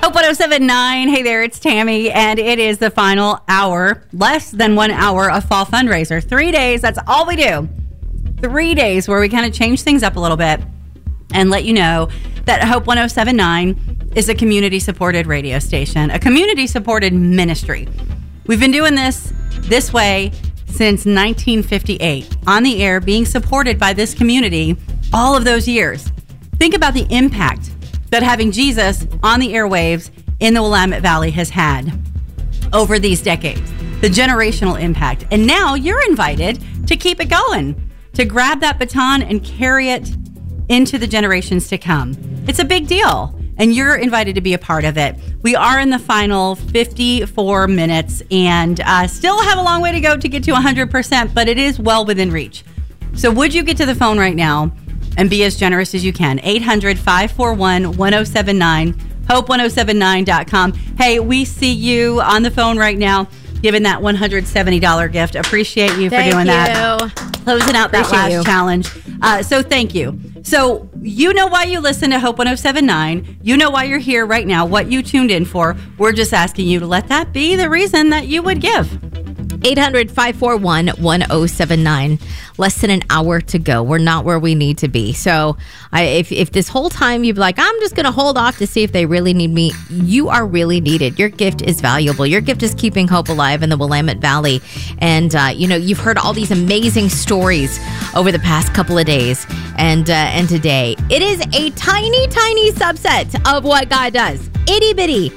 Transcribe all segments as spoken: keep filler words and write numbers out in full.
Hope one oh seven point nine. Hey there, it's Tammy, and it is the final hour, less than one hour of Fall Fundraiser. Three days, that's all we do. Three days where we kind of change things up a little bit and let you know that Hope one oh seven point nine is a community-supported radio station, a community-supported ministry. We've been doing this this way since nineteen fifty-eight, on the air, being supported by this community all of those years. Think about the impact that having Jesus on the airwaves in the Willamette Valley has had over these decades, the generational impact. And now you're invited to keep it going, to grab that baton and carry it into the generations to come. It's a big deal, and you're invited to be a part of it. We are in the final fifty-four minutes and uh, still have a long way to go to get to one hundred percent, but it is well within reach. So would you get to the phone right now and be as generous as you can? eight hundred, five four one, one oh seven nine, hope one oh seven nine dot com. Hey, we see you on the phone right now, giving that one hundred seventy dollars gift. Appreciate you thank for doing you. that. Closing out that Appreciate last you. challenge. Uh, so thank you. So you know why you listen to Hope one oh seven point nine. You know why you're here right now, what you tuned in for. We're just asking you to let that be the reason that you would give. eight hundred, five four one, one oh seven nine. Less than an hour to go. We're not where we need to be. So I, if, if this whole time you'd be like, I'm just going to hold off to see if they really need me, you are really needed. Your gift is valuable. Your gift is keeping hope alive in the Willamette Valley. And, uh, you know, you've heard all these amazing stories over the past couple of days and, uh, and today. It is a tiny, tiny subset of what God does. Itty bitty,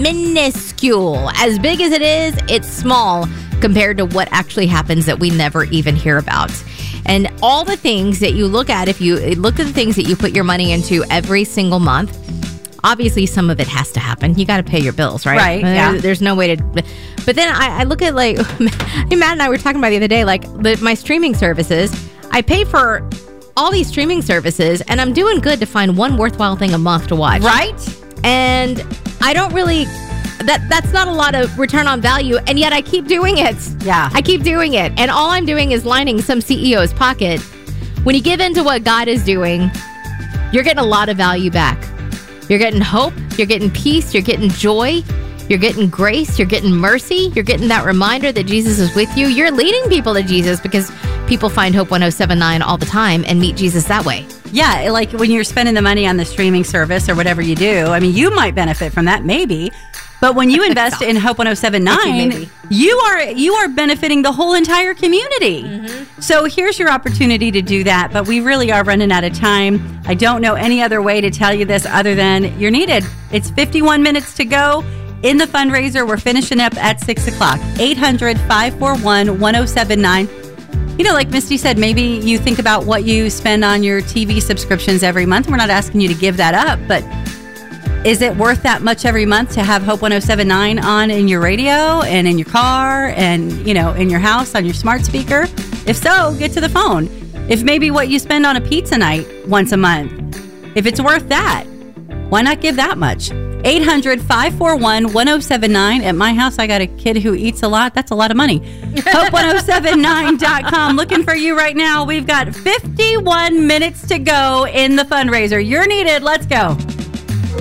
minuscule. As big as it is, it's small compared to what actually happens that we never even hear about. And all the things that you look at, if you look at the things that you put your money into every single month, obviously some of it has to happen. You got to pay your bills, right? Right, There- yeah. There's no way to... But then I, I look at, like, Matt and I were talking about the other day, like, the, my streaming services. I pay for all these streaming services, and I'm doing good to find one worthwhile thing a month to watch. Right? And I don't really... That that's not a lot of return on value, and yet I keep doing it. Yeah. I keep doing it. And all I'm doing is lining some C E O's pocket. When you give in to what God is doing, you're getting a lot of value back. You're getting hope. You're getting peace. You're getting joy. You're getting grace. You're getting mercy. You're getting that reminder that Jesus is with you. You're leading people to Jesus because people find Hope one oh seven point nine all the time and meet Jesus that way. Yeah, like when you're spending the money on the streaming service or whatever you do, I mean, you might benefit from that, maybe. But when you invest in Hope one oh seven point nine, Maybe. you are you are benefiting the whole entire community. Mm-hmm. So here's your opportunity to do that. But we really are running out of time. I don't know any other way to tell you this other than you're needed. It's fifty-one minutes to go in the fundraiser. We're finishing up at six o'clock. eight hundred, five four one, one oh seven nine. You know, like Misty said, maybe you think about what you spend on your T V subscriptions every month. We're not asking you to give that up, but is it worth that much every month to have Hope one oh seven point nine on in your radio and in your car and, you know, in your house on your smart speaker? If so, get to the phone. If maybe what you spend on a pizza night once a month, if it's worth that, why not give that much? eight hundred, five four one, one oh seven nine. At my house, I got a kid who eats a lot. That's a lot of money. hope one oh seven nine dot com. Looking for you right now. We've got fifty-one minutes to go in the fundraiser. You're needed. Let's go.